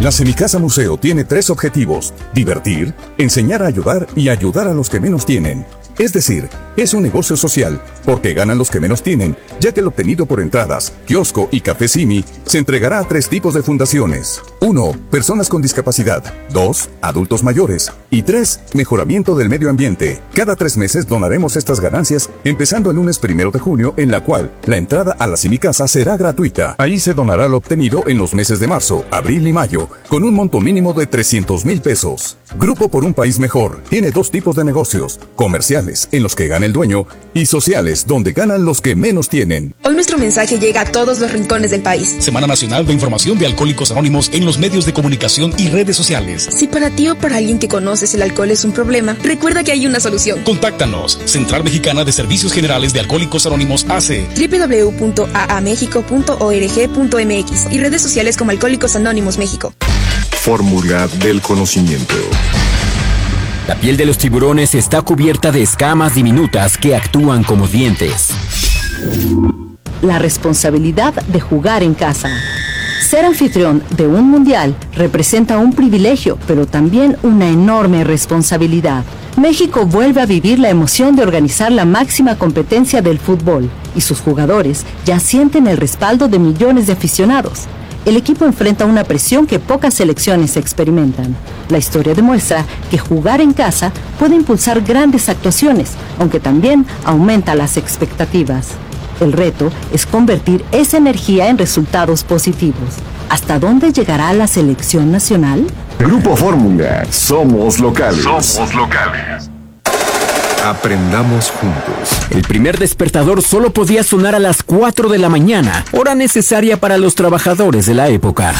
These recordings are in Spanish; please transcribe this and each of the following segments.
La Semicasa Museo tiene 3 objetivos: divertir, enseñar a ayudar y ayudar a los que menos tienen. Es decir, es un negocio social, porque ganan los que menos tienen, ya que lo obtenido por entradas, kiosco y café Simi se entregará a 3 tipos de fundaciones. 1. Personas con discapacidad. 2. Adultos mayores. Y 3. Mejoramiento del medio ambiente. Cada 3 meses donaremos estas ganancias, empezando el lunes 1 de junio, en la cual la entrada a la Semicasa será gratuita. Ahí se donará lo obtenido en los meses de marzo, abril y mayo, con un monto mínimo de 300,000 pesos. Grupo por un País Mejor tiene 2 tipos de negocios: comerciales, en los que gana el dueño, y sociales, donde ganan los que menos tienen. Hoy nuestro mensaje llega a todos los rincones del país. Semana Nacional de Información de Alcohólicos Anónimos en los medios de comunicación y redes sociales. Si para ti o para alguien que conoces el alcohol es un problema, recuerda que hay una solución. Contáctanos. Central Mexicana de Servicios Generales de Alcohólicos Anónimos AC. www.aamexico.org.mx y redes sociales como Alcohólicos Anónimos México. Fórmula del conocimiento. La piel de los tiburones está cubierta de escamas diminutas que actúan como dientes. La responsabilidad de jugar en casa. Ser anfitrión de un mundial representa un privilegio, pero también una enorme responsabilidad. México vuelve a vivir la emoción de organizar la máxima competencia del fútbol, y sus jugadores ya sienten el respaldo de millones de aficionados. El equipo enfrenta una presión que pocas selecciones experimentan. La historia demuestra que jugar en casa puede impulsar grandes actuaciones, aunque también aumenta las expectativas. El reto es convertir esa energía en resultados positivos. ¿Hasta dónde llegará la selección nacional? Grupo Fórmula. Somos locales. Somos locales. Aprendamos juntos. El primer despertador solo podía sonar a las 4 de la mañana, hora necesaria para los trabajadores de la época.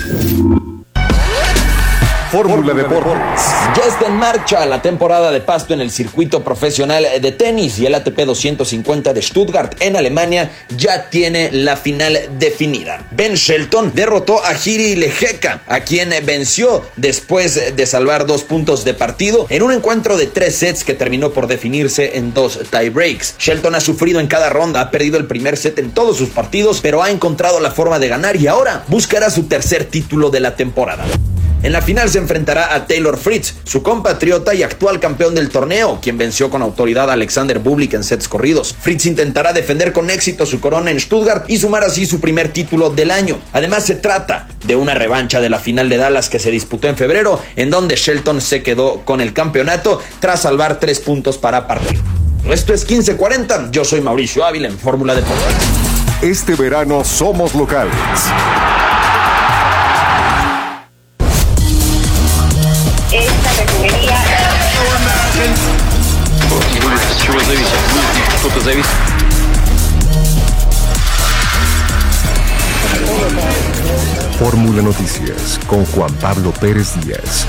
Fórmula Deportes. Ya está en marcha la temporada de pasto en el circuito profesional de tenis, y el ATP 250 de Stuttgart en Alemania ya tiene la final definida. Ben Shelton derrotó a Jiri Lehecka, a quien venció después de salvar 2 puntos de partido en un encuentro de 3 sets que terminó por definirse en 2 tiebreaks. Shelton ha sufrido en cada ronda, ha perdido el primer set en todos sus partidos, pero ha encontrado la forma de ganar y ahora buscará su tercer título de la temporada. En la final se enfrentará a Taylor Fritz, su compatriota y actual campeón del torneo, quien venció con autoridad a Alexander Bublik en sets corridos. Fritz intentará defender con éxito su corona en Stuttgart y sumar así su primer título del año. Además, se trata de una revancha de la final de Dallas que se disputó en febrero, en donde Shelton se quedó con el campeonato tras salvar 3 puntos para partir. Esto es 1540, yo soy Mauricio Ávila en Fórmula Deportes. Este verano somos locales. Fórmula Noticias con Juan Pablo Pérez Díaz.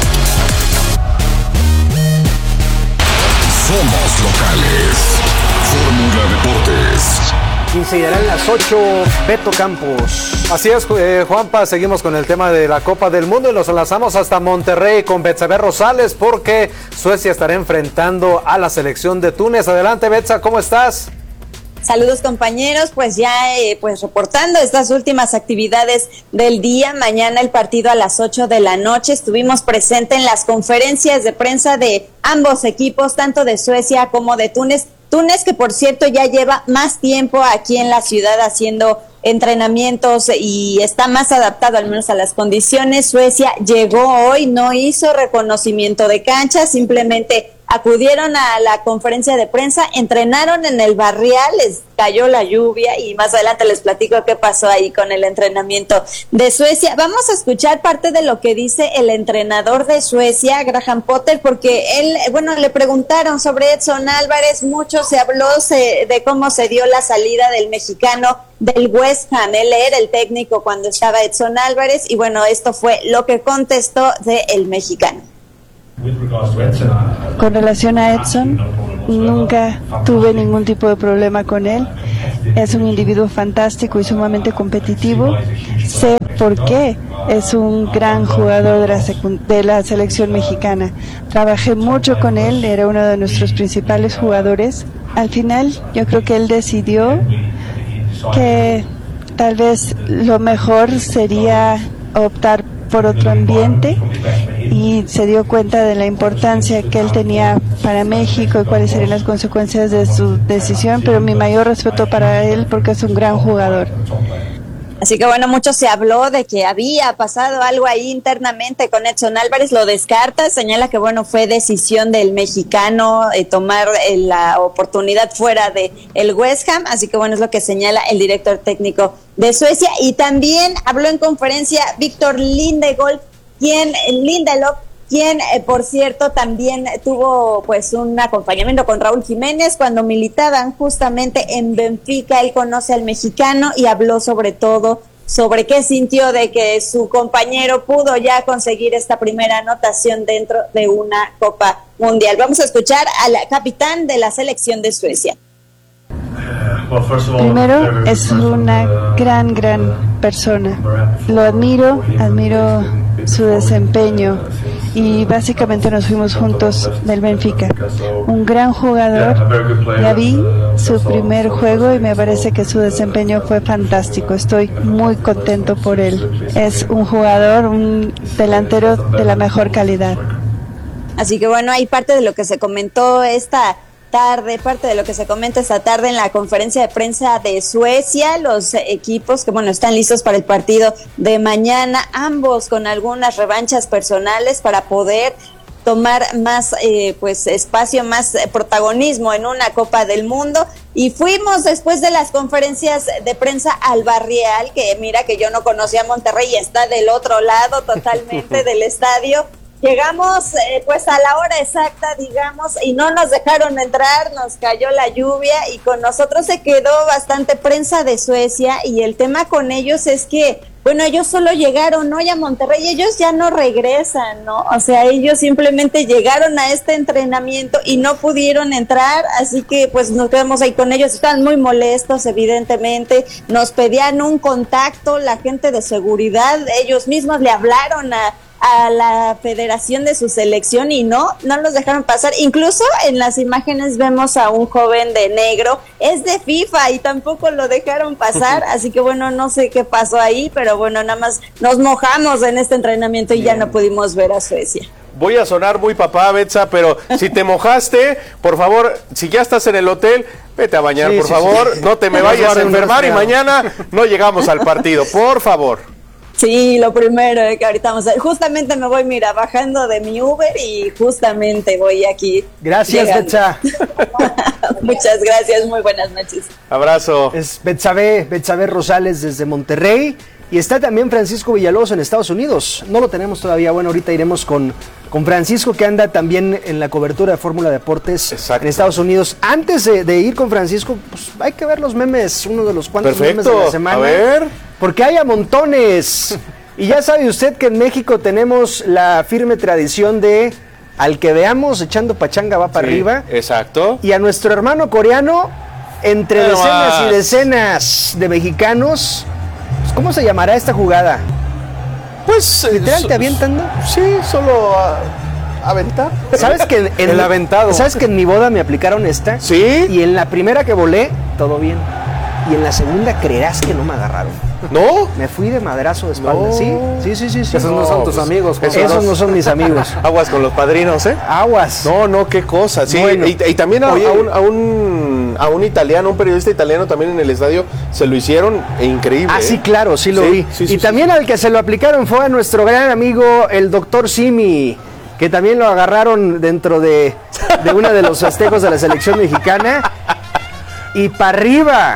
Somos locales. Fórmula Deportes. Iniciarán las 8, Beto Campos. Así es, Juanpa, seguimos con el tema de la Copa del Mundo y nos enlazamos hasta Monterrey con Betsabe Rosales porque Suecia estará enfrentando a la selección de Túnez. Adelante, Betsa, ¿cómo estás? Saludos, compañeros, pues ya reportando estas últimas actividades del día. Mañana el partido a las 8 de la noche. Estuvimos presentes en las conferencias de prensa de ambos equipos, tanto de Suecia como de Túnez. Túnez, que por cierto ya lleva más tiempo aquí en la ciudad haciendo entrenamientos y está más adaptado al menos a las condiciones. Suecia llegó hoy, no hizo reconocimiento de cancha, simplemente acudieron a la conferencia de prensa, entrenaron en el Barrial, les cayó la lluvia y más adelante les platico qué pasó ahí con el entrenamiento de Suecia. Vamos a escuchar parte de lo que dice el entrenador de Suecia, Graham Potter, porque él, le preguntaron sobre Edson Álvarez, mucho se habló de cómo se dio la salida del mexicano del West Ham. Él era el técnico cuando estaba Edson Álvarez y esto fue lo que contestó del mexicano. Con relación a Edson, nunca tuve ningún tipo de problema con él. Es un individuo fantástico y sumamente competitivo. Sé por qué es un gran jugador de la selección mexicana. Trabajé mucho con él, era uno de nuestros principales jugadores. Al final, yo creo que él decidió que tal vez lo mejor sería optar por otro ambiente y se dio cuenta de la importancia que él tenía para México y cuáles serían las consecuencias de su decisión, pero mi mayor respeto para él porque es un gran jugador. Así que bueno, mucho se habló de que había pasado algo ahí internamente con Edson Álvarez, lo descarta, señala que bueno, fue decisión del mexicano tomar la oportunidad fuera de el West Ham, así que bueno, es lo que señala el director técnico de Suecia. Y también habló en conferencia Víctor Lindelof, quien por cierto también tuvo pues un acompañamiento con Raúl Jiménez cuando militaban justamente en Benfica. Él conoce al mexicano y habló sobre todo sobre qué sintió de que su compañero pudo ya conseguir esta primera anotación dentro de una Copa Mundial. Vamos a escuchar al capitán de la selección de Suecia. Primero, es una gran persona. Lo admiro su desempeño y básicamente nos fuimos juntos del Benfica. Un gran jugador, ya vi su primer juego y me parece que su desempeño fue fantástico. Estoy muy contento por él. Es un jugador, un delantero de la mejor calidad. Así que bueno, hay parte de lo que se comentó esta tarde en la conferencia de prensa de Suecia, los equipos que bueno están listos para el partido de mañana, ambos con algunas revanchas personales para poder tomar más pues espacio, más protagonismo en una Copa del Mundo. Y fuimos después de las conferencias de prensa al Barrial, que mira que yo no conocía Monterrey y está del otro lado totalmente del estadio. Llegamos pues a la hora exacta, digamos, y no nos dejaron entrar, nos cayó la lluvia y con nosotros se quedó bastante prensa de Suecia y el tema con ellos es que, bueno, ellos solo llegaron hoy a Monterrey, ellos ya no regresan, ¿no? O sea, ellos simplemente llegaron a este entrenamiento y no pudieron entrar, así que pues nos quedamos ahí con ellos, estaban muy molestos evidentemente, nos pedían un contacto, la gente de seguridad, ellos mismos le hablaron a la federación de su selección y no los dejaron pasar. Incluso en las imágenes vemos a un joven de negro, es de FIFA y tampoco lo dejaron pasar, así que bueno, no sé qué pasó ahí, pero bueno, nada más nos mojamos en este entrenamiento y ya no pudimos ver a Suecia. Voy a sonar muy papá, Betsa, pero si te mojaste, por favor, si ya estás en el hotel, vete a bañar, por favor, no te me vayas a enfermar y mañana no llegamos al partido, por favor. Sí, lo primero que ahorita vamos a... Justamente me voy, mira, bajando de mi Uber y justamente voy aquí. Gracias, Betsa. Muchas gracias, muy buenas noches. Abrazo. Es Betsabe Rosales desde Monterrey y está también Francisco Villalobos en Estados Unidos. No lo tenemos todavía, bueno, ahorita iremos con Francisco que anda también en la cobertura de Fórmula Deportes. Exacto. En Estados Unidos. Antes de ir con Francisco, pues hay que ver los memes, uno de los cuantos memes de la semana. A ver... Porque hay a montones. Y ya sabe usted que en México tenemos la firme tradición de al que veamos echando pachanga va para arriba. Exacto. Y a nuestro hermano coreano, entre decenas y decenas de mexicanos, pues, ¿cómo se llamará esta jugada? Pues... ¿Literal te avientan? Sí, solo aventar. ¿Sabes que el aventado. ¿Sabes que en mi boda me aplicaron esta? Sí. Y en la primera que volé, todo bien. Y en la segunda, creerás que no me agarraron. ¿No? Me fui de madrazo de espalda, no. Sí. Esos no son tus amigos. Esos no son mis amigos. Aguas con los padrinos, ¿eh? Aguas. No, qué cosa. Sí, bueno. y también a un italiano, un periodista italiano también en el estadio, se lo hicieron increíble. Sí, claro, sí lo vi. Sí, también al que se lo aplicaron fue a nuestro gran amigo, el doctor Simi, que también lo agarraron dentro de uno de los festejos de la selección mexicana. Y para arriba.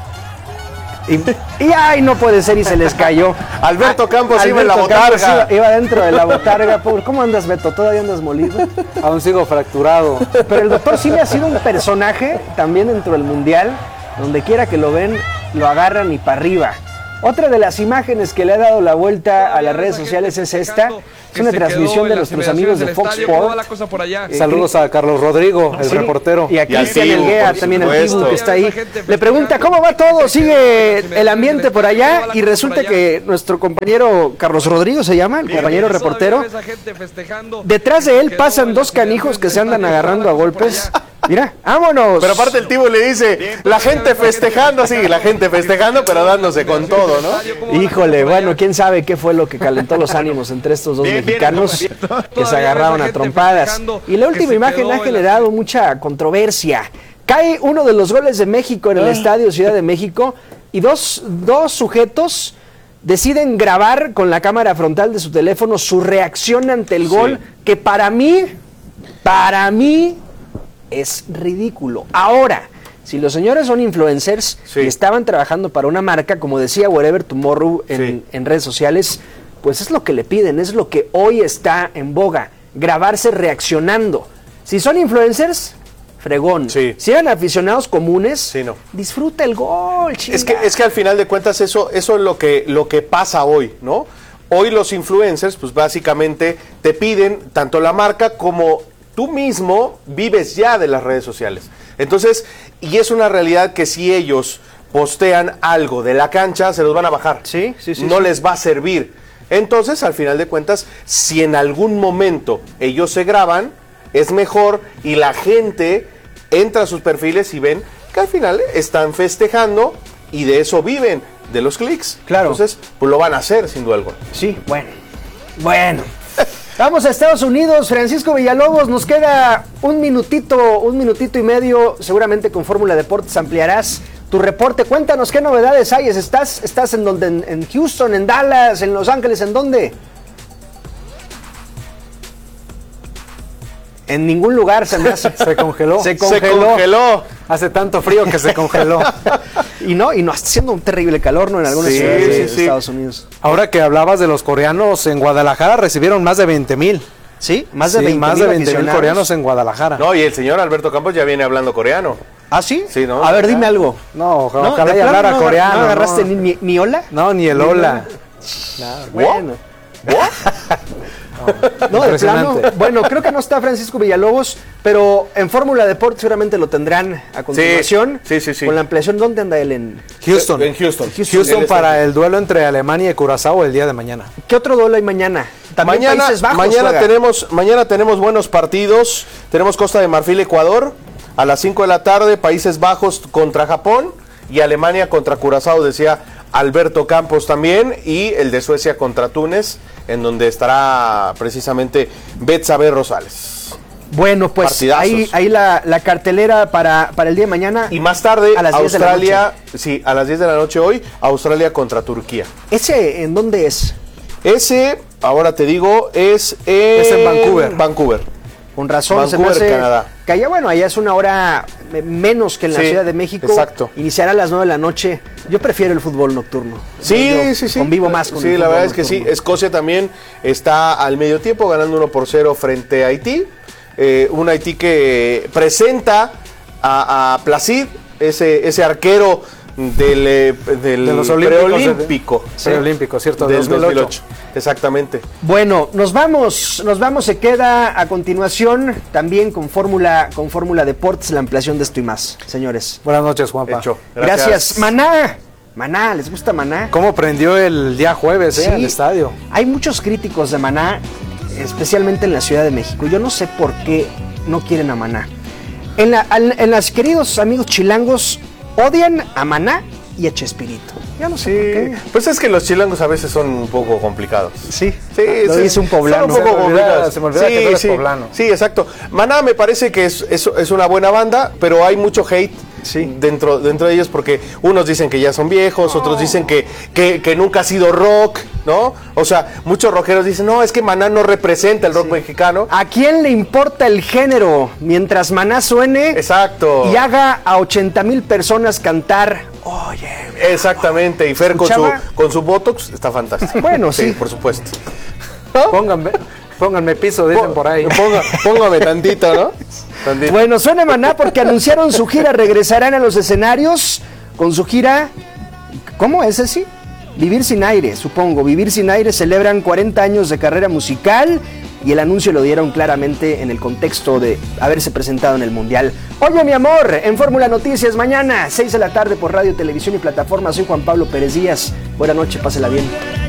Y ay, no puede ser, y se les cayó. Alberto Campos iba en la botarga. Iba dentro de la botarga. ¿Cómo andas, Beto? ¿Todavía andas molido? Aún sigo fracturado. Pero el doctor Simi ha sido un personaje también dentro del Mundial. Donde quiera que lo ven, lo agarran y para arriba. Otra de las imágenes que le ha dado la vuelta a las redes sociales es esta. Es una transmisión de nuestros amigos de Fox Sports. Saludos a Carlos Rodrigo, el reportero. Y a Cristian Elguea, también el Tibu, que está ahí. Le pregunta, ¿cómo va todo? ¿Sigue el ambiente por allá? Y resulta que nuestro compañero Carlos Rodrigo se llama, el compañero reportero. Detrás de él pasan dos canijos que se andan agarrando a golpes. Mira, vámonos. Pero aparte el tipo le dice, la gente festejando, sí, la gente festejando, pero dándose con todo, ¿no? Híjole, bueno, quién sabe qué fue lo que calentó los ánimos entre estos dos mexicanos que se agarraron a trompadas. Y la última imagen ha generado mucha controversia. Cae uno de los goles de México en el Estadio Ciudad de México y dos sujetos deciden grabar con la cámara frontal de su teléfono su reacción ante el gol, que para mí es ridículo. Ahora, si los señores son influencers y estaban trabajando para una marca, como decía Wherever Tomorrow en redes sociales, pues es lo que le piden, es lo que hoy está en boga, grabarse reaccionando. Si son influencers, fregón. Si eran aficionados comunes, disfruta el gol, chinga. Es que al final de cuentas eso es lo que pasa hoy, ¿no? Hoy los influencers, pues básicamente te piden, tanto la marca como tú mismo vives ya de las redes sociales. Entonces, y es una realidad que si ellos postean algo de la cancha, se los van a bajar. No les va a servir. Entonces, al final de cuentas, si en algún momento ellos se graban, es mejor y la gente entra a sus perfiles y ven que al final están festejando y de eso viven, de los clics. Claro. Entonces, pues lo van a hacer sin duda alguna. Sí, bueno. Vamos a Estados Unidos. Francisco Villalobos, nos queda un minutito y medio. Seguramente con Fórmula Deportes ampliarás tu reporte. Cuéntanos qué novedades hay. ¿Estás en donde? ¿En Houston, en Dallas, en Los Ángeles? ¿En dónde? En ningún lugar se me hace. Se congeló. Se congeló. Hace tanto frío que se congeló. y no está haciendo un terrible calor, ¿no? En algunas ciudades de Estados Unidos. Ahora que hablabas de los coreanos, en Guadalajara recibieron más de 20,000. ¿Sí? Más de 20,000 coreanos en Guadalajara. No, y el señor Alberto Campos ya viene hablando coreano. ¿Ah, sí? Sí, ¿no? A ver, dime algo. No, ojalá ya hablara coreano. ¿No agarraste ni hola? No, ni el hola. Bueno. No, de plano. Bueno, creo que no está Francisco Villalobos, pero en Fórmula Deportes seguramente lo tendrán a continuación. Sí. Con la ampliación, ¿dónde anda él? En Houston. En Houston. Houston para el duelo entre Alemania y Curazao el día de mañana. ¿Qué otro duelo hay mañana? También Países Bajos. Mañana tenemos buenos partidos. Tenemos Costa de Marfil, Ecuador, a las 5 de la tarde, Países Bajos contra Japón y Alemania contra Curazao, decía Alberto Campos también, y el de Suecia contra Túnez, en donde estará precisamente Betsabe Rosales. Bueno, pues ahí la cartelera para el día de mañana. Y más tarde, a las Australia, a las 10 de la noche hoy, Australia contra Turquía. ¿Ese en dónde es? Ese, ahora te digo, es en Vancouver. Con razón, Vancouver, se me hace Canadá. Que allá es una hora menos que en la Ciudad de México. Exacto. Iniciará a las 9 de la noche. Yo prefiero el fútbol nocturno. Sí. Convivo más con el fútbol la verdad nocturno. es que sí. Escocia también está al medio tiempo ganando 1-0 frente a Haití. Un Haití que presenta a Placid, ese arquero de los preolímpico. Preolímpico, cierto, del 2008. Exactamente. Bueno, nos vamos, se queda a continuación también con Fórmula Deportes, la ampliación de esto y más, señores. Buenas noches, Juanpa. Gracias. Maná, ¿les gusta Maná? ¿Cómo prendió el día jueves en el estadio? Hay muchos críticos de Maná, especialmente en la Ciudad de México. Yo no sé por qué no quieren a Maná. En las queridos amigos chilangos odian a Maná y a Chespirito. Yo no sé por qué. Pues es que los chilangos a veces son un poco complicados. Sí, lo dice un poblano. Son un poco complicados. Se me olvida que no eres poblano. Sí, exacto. Maná me parece que es una buena banda, pero hay mucho hate dentro de ellos, porque unos dicen que ya son viejos, otros dicen que nunca ha sido rock, ¿no? O sea, muchos rockeros dicen, no, es que Maná no representa el rock mexicano. ¿A quién le importa el género mientras Maná suene? Exacto. Y haga a 80,000 personas cantar, oye. Exactamente, y Fer con su Botox está fantástico. Bueno, sí. Por supuesto. ¿No? Pónganme piso, dicen por ahí. Póngame tantito, ¿no? Tantito. Bueno, suena Maná porque anunciaron su gira, regresarán a los escenarios con su gira. ¿Cómo es así? Vivir sin aire, supongo. Vivir sin aire, celebran 40 años de carrera musical y el anuncio lo dieron claramente en el contexto de haberse presentado en el Mundial. Oye, mi amor, en Fórmula Noticias mañana, 6 de la tarde por radio, televisión y plataforma. Soy Juan Pablo Pérez Díaz. Buenas noches, pásela bien.